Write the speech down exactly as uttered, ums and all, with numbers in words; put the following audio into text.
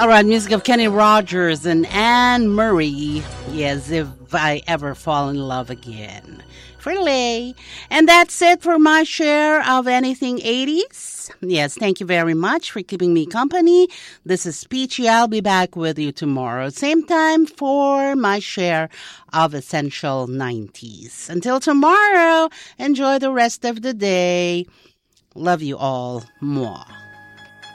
All right, music of Kenny Rogers and Anne Murray. Yes, If I Ever Fall in Love Again. Friendly. And that's it for my share of Anything eighties. Yes, thank you very much for keeping me company. This is Peachy. I'll be back with you tomorrow. Same time for my share of Essential nineties. Until tomorrow, enjoy the rest of the day. Love you all. Mwah.